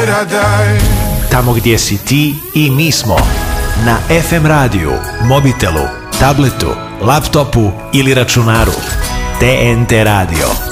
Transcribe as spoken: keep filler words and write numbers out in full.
Tamo gdje si ti i mi smo. Na ef em radiju, mobitelu, tabletu, laptopu ili računaru. T N T Radio.